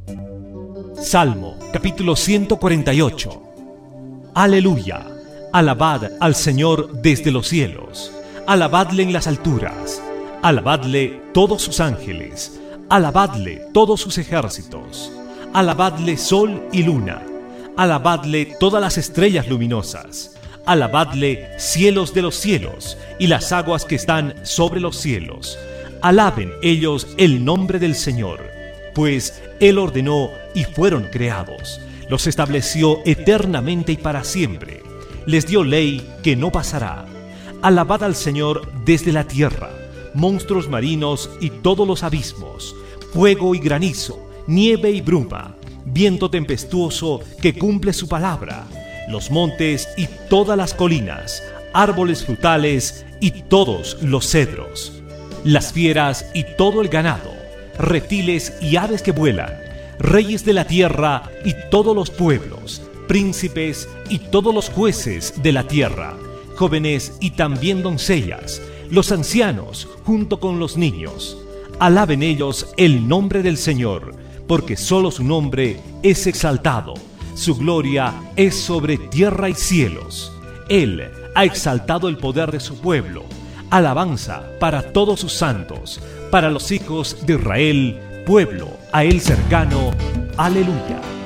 Salmo, capítulo 148. Aleluya. Alabad al Señor desde los cielos. Alabadle en las alturas. Alabadle todos sus ángeles. Alabadle todos sus ejércitos. Alabadle sol y luna. Alabadle todas las estrellas luminosas. Alabadle cielos de los cielos y las aguas que están sobre los cielos. Alaben ellos el nombre del Señor, pues Él ordenó y fueron creados. Los estableció eternamente y para siempre. Les dio ley que no pasará. Alabad al Señor desde la tierra, monstruos marinos y todos los abismos, fuego y granizo, nieve y bruma, viento tempestuoso que cumple su palabra, los montes y todas las colinas, árboles frutales y todos los cedros, las fieras y todo el ganado, reptiles y aves que vuelan, reyes de la tierra y todos los pueblos, príncipes y todos los jueces de la tierra, jóvenes y también doncellas, los ancianos junto con los niños. Alaben ellos el nombre del Señor, porque solo su nombre es exaltado. Su gloria es sobre tierra y cielos. Él ha exaltado el poder de su pueblo. Alabanza para todos sus santos, para los hijos de Israel, pueblo a él cercano. Aleluya.